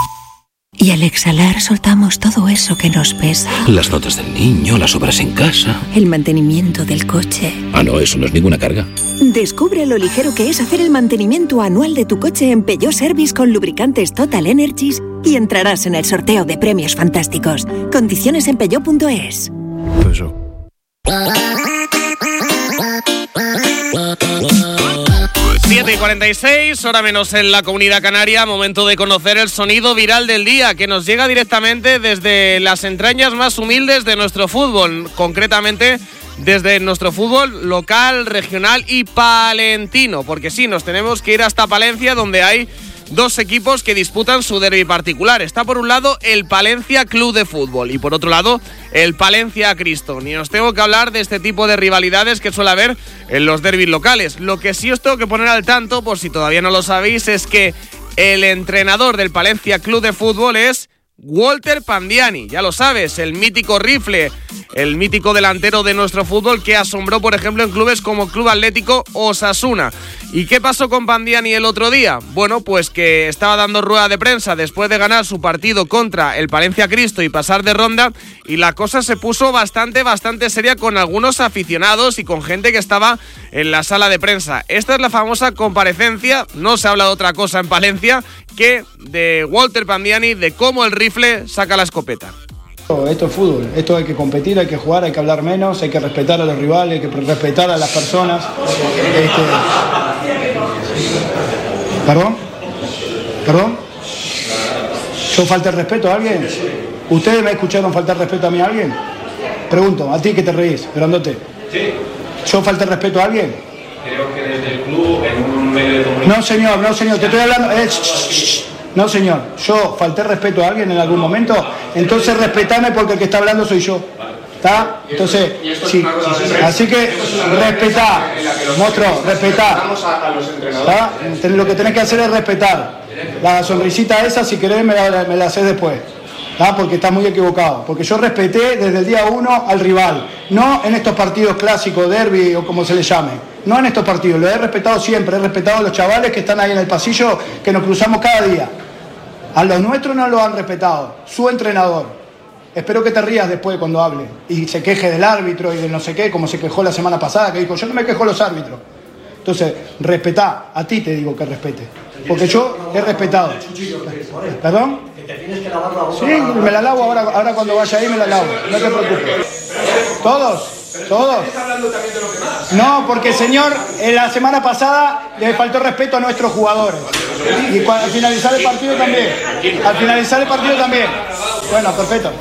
Y al exhalar soltamos todo eso que nos pesa. Las notas del niño, las obras en casa. El mantenimiento del coche. Ah, no, eso no es ninguna carga. Descubre lo ligero que es hacer el mantenimiento anual de tu coche en Peugeot Service con lubricantes Total Energies y entrarás en el sorteo de premios fantásticos. Condiciones en Peugeot punto es. Eso. siete y cuarenta y seis, hora menos en la Comunidad Canaria, momento de conocer el sonido viral del día, que nos llega directamente desde las entrañas más humildes de nuestro fútbol, concretamente desde nuestro fútbol local, regional y palentino, porque sí, nos tenemos que ir hasta Palencia, donde hay dos equipos que disputan su derbi particular. Está por un lado el Palencia Club de Fútbol y por otro lado el Palencia Cristo. Ni os tengo que hablar de este tipo de rivalidades que suele haber en los derbis locales. Lo que sí os tengo que poner al tanto, por si todavía no lo sabéis, es que el entrenador del Palencia Club de Fútbol es Walter Pandiani, ya lo sabes, el mítico rifle, el mítico delantero de nuestro fútbol que asombró, por ejemplo, en clubes como Club Atlético Osasuna. ¿Y qué pasó con Pandiani el otro día? Bueno, pues que estaba dando rueda de prensa después de ganar su partido contra el Palencia Cristo y pasar de ronda, y la cosa se puso bastante, bastante seria con algunos aficionados y con gente que estaba en la sala de prensa. Esta es la famosa comparecencia, no se habla de otra cosa en Palencia que de Walter Pandiani, de cómo el rifle saca la escopeta. Esto es fútbol, esto hay que competir, hay que jugar, hay que hablar menos, hay que respetar a los rivales, hay que respetar a las personas. Este... ¿Perdón? ¿Perdón? ¿Yo falté el respeto a alguien? ¿Ustedes me escucharon faltar respeto a mí a alguien? Pregunto, a ti que te reís, grandote. Sí. ¿Yo falté el respeto a alguien? Creo que desde el club, en un medio de comunicación... No, señor, no, señor, te estoy hablando... Eh, No, señor, yo falté respeto a alguien en algún momento, entonces respetame porque el que está hablando soy yo. ¿Está? Entonces, sí. Así que respetá, monstruo, respetá. ¿Está? Lo que tenés que hacer es respetar. La sonrisita esa, si querés, me la, me la haces después. ¿Está? Porque estás muy equivocado. Porque yo respeté desde el día uno al rival. No en estos partidos clásicos, derbi o como se le llame. No en estos partidos, lo he respetado siempre. He respetado a los chavales que están ahí en el pasillo, que nos cruzamos cada día. A los nuestros no lo han respetado. Su entrenador. Espero que te rías después cuando hable y se queje del árbitro y de no sé qué, como se quejó la semana pasada, que dijo, yo no me quejo de los árbitros. Entonces, respetá, a ti te digo que respete, porque yo he respetado. ¿Perdón? Sí, me la lavo ahora, ahora cuando vaya ahí me la lavo, no te preocupes. ¿Todos? ¿Todos? No, porque señor, en la semana pasada le faltó respeto a nuestros jugadores. Y al finalizar el partido también. Al finalizar el partido también. Bueno, perfecto.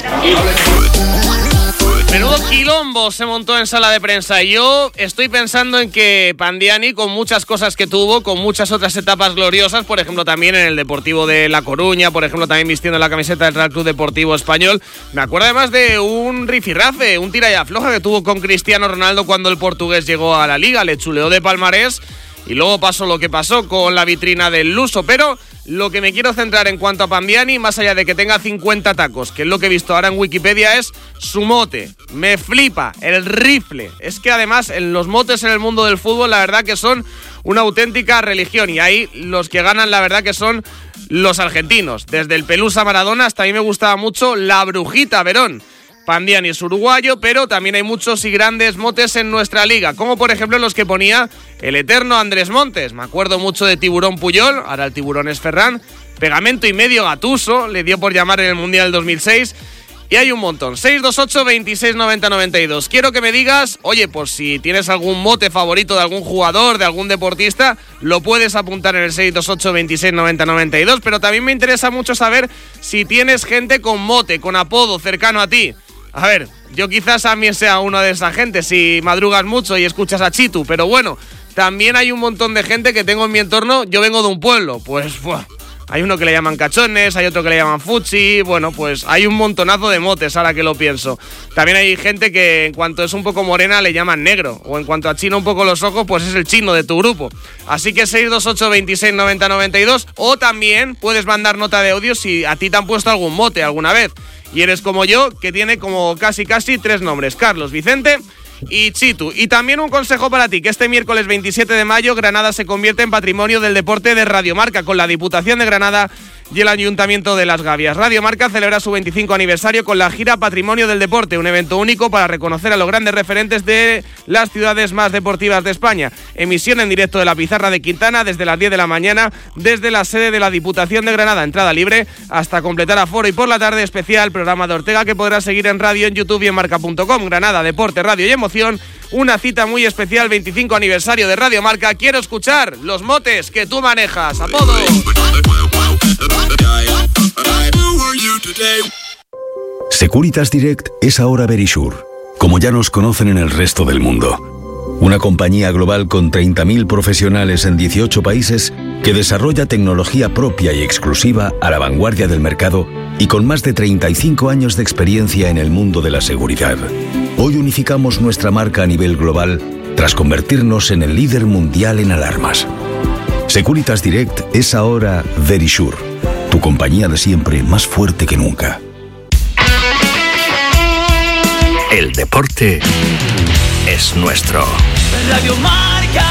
Menudo quilombo se montó en sala de prensa. Yo estoy pensando en que Pandiani, con muchas cosas que tuvo, con muchas otras etapas gloriosas, por ejemplo también en el Deportivo de La Coruña, por ejemplo también vistiendo la camiseta del Real Club Deportivo Español, me acuerdo además de un rifirrafe, un tira y afloja que tuvo con Cristiano Ronaldo cuando el portugués llegó a la Liga, le chuleó de palmarés y luego pasó lo que pasó con la vitrina del luso, pero lo que me quiero centrar en cuanto a Pandiani, más allá de que tenga cincuenta tacos, que es lo que he visto ahora en Wikipedia, es su mote. Me flipa, el rifle. Es que además en los motes en el mundo del fútbol la verdad que son una auténtica religión, y ahí los que ganan la verdad que son los argentinos. Desde el Pelusa Maradona hasta a mí me gustaba mucho la Brujita Verón. Pandiani es uruguayo, pero también hay muchos y grandes motes en nuestra liga, como por ejemplo los que ponía el eterno Andrés Montes. Me acuerdo mucho de Tiburón Puyol, ahora el Tiburón es Ferran, Pegamento y medio Gattuso, le dio por llamar en el Mundial del dos mil seis, y hay un montón. seis dos ocho, veintiséis, noventa, noventa y dos. Quiero que me digas, oye, pues si tienes algún mote favorito de algún jugador, de algún deportista, lo puedes apuntar en el seis dos ocho, veintiséis, noventa, noventa y dos, pero también me interesa mucho saber si tienes gente con mote, con apodo cercano a ti. A ver, yo quizás también sea uno de esa gente si madrugas mucho y escuchas a Chitu, pero bueno, también hay un montón de gente que tengo en mi entorno. Yo vengo de un pueblo, pues buah, hay uno que le llaman cachones, hay otro que le llaman fuchi, bueno, pues hay un montonazo de motes ahora que lo pienso. También hay gente que en cuanto es un poco morena le llaman negro, o en cuanto achina un poco los ojos, pues es el chino de tu grupo. Así que seis dos ocho, veintiséis, noventa, noventa y dos, o también puedes mandar nota de audio si a ti te han puesto algún mote alguna vez y eres como yo, que tiene como casi casi tres nombres: Carlos, Vicente y Chitu. Y también un consejo para ti, que este miércoles veintisiete de mayo Granada se convierte en Patrimonio del Deporte de Radio Marca, con la Diputación de Granada y el Ayuntamiento de Las Gavias. Radio Marca celebra su veinticinco aniversario con la gira Patrimonio del Deporte, un evento único para reconocer a los grandes referentes de las ciudades más deportivas de España. Emisión en directo de la Pizarra de Quintana desde las diez de la mañana, desde la sede de la Diputación de Granada. Entrada libre hasta completar aforo, y por la tarde especial programa de Ortega que podrás seguir en radio, en YouTube y en marca punto com. Granada, deporte, radio y emoción. Una cita muy especial, veinticinco aniversario de Radio Marca. Quiero escuchar los motes que tú manejas. ¡Apodo! Securitas Direct es ahora Verisure, como ya nos conocen en el resto del mundo. Una compañía global con treinta mil profesionales en dieciocho países que desarrolla tecnología propia y exclusiva a la vanguardia del mercado y con más de treinta y cinco años de experiencia en el mundo de la seguridad. Hoy unificamos nuestra marca a nivel global tras convertirnos en el líder mundial en alarmas. Securitas Direct es ahora Verisure, tu compañía de siempre más fuerte que nunca. El deporte es nuestro. Radio Marca.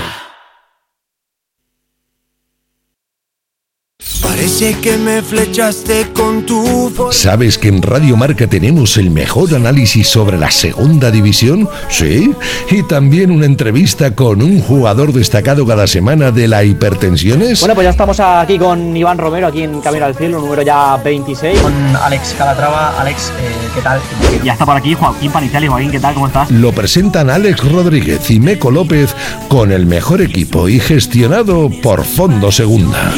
Parece que me flechaste con tu... ¿Sabes que en Radio Marca tenemos el mejor análisis sobre la segunda división? Sí, y también una entrevista con un jugador destacado cada semana de la Hipertensiones. Bueno, pues ya estamos aquí con Iván Romero, aquí en Camino al Cielo, número ya veintiséis. Con Alex Calatrava. Alex, eh, ¿qué tal? Ya está por aquí Joaquín Panizali. Joaquín, ¿qué tal? ¿Cómo estás? Lo presentan Alex Rodríguez y Meco López con el mejor equipo y gestionado por Fondo Segunda.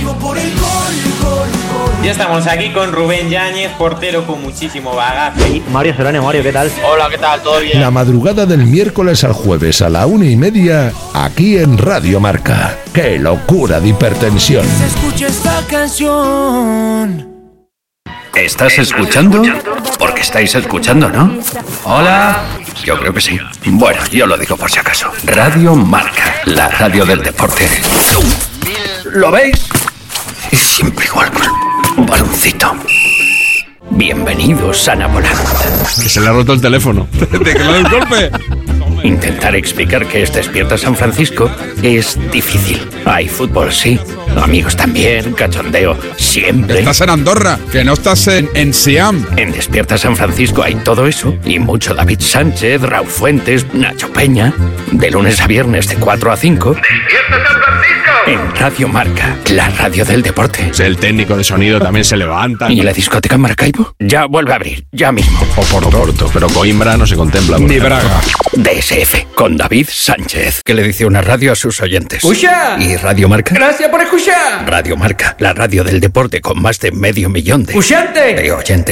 Ya estamos aquí con Rubén Yáñez, portero con muchísimo bagaje. Y Mario Serrano. Mario, ¿qué tal? Hola, ¿qué tal? ¿Todo bien? La madrugada del miércoles al jueves a la una y media, aquí en Radio Marca. ¡Qué locura de hipertensión! Se escucha esta canción. ¿Estás escuchando? Porque estáis escuchando, ¿no? Hola. Yo creo que sí. Bueno, yo lo digo por si acaso. Radio Marca, la radio del deporte. ¿Lo veis? Y siempre igual con un baloncito. Bienvenidos a Napoleón. Que se le ha roto el teléfono. ¿De que le da el golpe? Intentar explicar qué es Despierta San Francisco es difícil. Hay fútbol, sí. Amigos también, cachondeo, siempre. Estás en Andorra, que no estás en, en Siam. En Despierta San Francisco hay todo eso y mucho David Sánchez, Raúl Fuentes, Nacho Peña. De lunes a viernes de cuatro a cinco. ¡Despierta San Francisco! En Radio Marca, la radio del deporte. El técnico de sonido también se levanta. ¿Y la discoteca Maracaibo? Ya vuelve a abrir, ya mismo. Oporto, Oporto, pero Coimbra no se contempla. Ni Braga. D S F, con David Sánchez. ¿Qué le dice una radio a sus oyentes? ¡Escucha! ¿Y Radio Marca? ¡Gracias por escuchar! Radio Marca, la radio del deporte con más de medio millón de... ¡Escuchante! De oyentes.